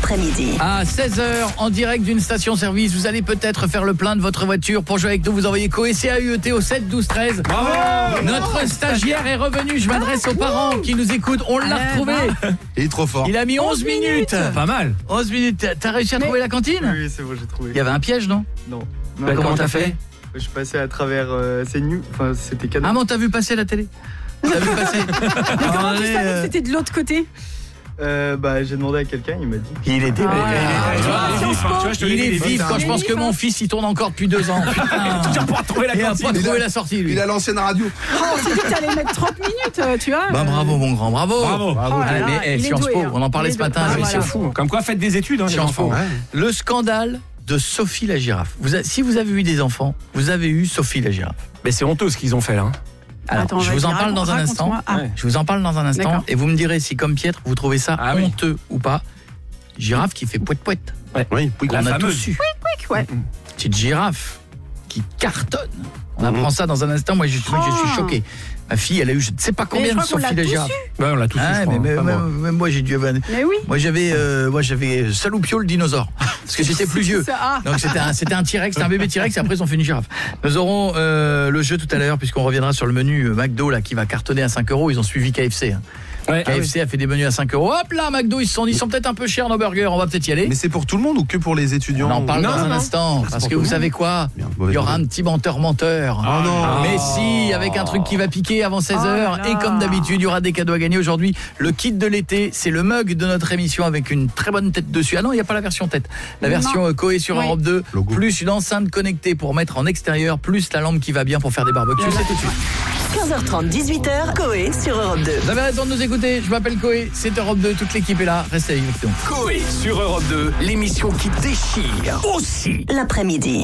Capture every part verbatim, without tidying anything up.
l'après-midi. À seize heures, en direct d'une station-service, vous allez peut-être faire le plein de votre voiture. Pour jouer avec nous, vous envoyez Coé C A U E T au sept douze treize. Bravo. Notre stagiaire est revenu. Je m'adresse aux parents qui nous écoutent. On l'a retrouvé. Il est trop fort. Il a mis onze minutes. Pas mal. onze minutes. T'as réussi à trouver la cantine? Oui, c'est bon, j'ai trouvé. Il y avait un piège, non? Non. Bah, comment t'as fait? Je suis passé à travers euh, CNews, enfin c'était Canal. Ah bon, t'as vu passer la télé? T'as vu passer? Comment tu savais que c'était de l'autre côté? Euh, bah j'ai demandé à quelqu'un, il m'a dit. Il était Ah, il est- tu vois, il est vif, hein, tu vois, je te il l'ai est dit, vif quand il je est pense vif, que hein. mon fils il tourne encore depuis deux ans. Putain. Toujours pas trouvé la Il a cantine. pas Il trouvé a- la sortie lui. Il a l'ancienne radio. Oh, on s'est dit que t'allais mettre trente minutes, euh, tu vois. Bah bravo mon grand, bravo. Bravo. Oh là Ah, là, mais eh, il est Sciences doué, Po, hein. on en parlait Il est ce doué. matin. Ah, mais voilà. c'est fou. Comme quoi, faites des études, hein, les Sciences enfants. Po. Le scandale de Sophie la girafe. Vous a- si vous avez eu des enfants, vous avez eu Sophie la girafe. Mais c'est honteux ce qu'ils ont fait là. hein. Alors, Attends, je vous en vas-y, parle dans un raconte- instant. raconte-moi. Ah. Ouais. Je vous en parle dans un instant D'accord. et vous me direz si comme Pietre vous trouvez ça Ah oui. honteux ou pas. Girafe qui fait poète poète. Oui, oui. On La a fameuse. tous su. Quick, ouais. Petite girafe qui cartonne. On Mhm. apprend ça dans un instant. Moi, je, moi, je suis Oh. choqué. Ma fille, elle a eu je ne sais pas Mais combien je de crois qu'on Sophie l'a la tous girafe. Ouais, on l'a tous eu, Ah, je crois, mais, hein, mais- pas moi. même, même moi j'ai dû Mais oui. moi j'avais euh, moi j'avais Saloupio le dinosaure parce que j'étais plus vieux. Ça, ah. Donc c'était un c'était un T-Rex, c'était un bébé T-Rex et après ils ont fait une girafe. Nous aurons euh, le jeu tout à l'heure puisqu'on reviendra sur le menu euh, McDo là qui va cartonner à cinq euros. Ils ont suivi K F C. Hein. Ouais. K F C a fait des menus à cinq euros. Hop là, McDo, ils sont, ils sont peut-être un peu chers nos burgers. On va peut-être y aller. Mais c'est pour tout le monde ou que pour les étudiants? On en parle Non, dans non, un non. instant c'est parce pour que tout vous le savez quoi? Merde, Il mauvaise y aura nouvelle. un petit menteur menteur. Oh non. Mais si, avec un truc qui va piquer avant seize heures. Oh là là. Et comme d'habitude, il y aura des cadeaux à gagner aujourd'hui. Le kit de l'été, c'est le mug de notre émission avec une très bonne tête dessus. Ah non, il n'y a pas la version tête. La Non. version euh, Coé sur Oui. Europe deux, Logo. plus une enceinte connectée pour mettre en extérieur, plus la lampe qui va bien pour faire des barbecues. C'est tout de suite. quinze heures trente, dix-huit heures, Coé sur Europe deux. Vous avez raison de nous écouter. Je m'appelle Coé, c'est Europe deux. Toute l'équipe est là. Restez avec nous. Coé sur Europe deux, l'émission qui déchire aussi. L'après-midi.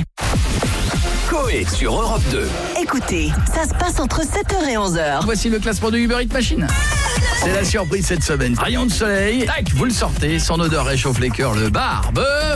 Coé sur Europe deux. Écoutez, ça se passe entre sept heures et onze heures. Voici le classement de Uber Eats Machine. C'est la surprise cette semaine. Rayon de soleil, tac, vous le sortez, son odeur réchauffe les cœurs, le barbe.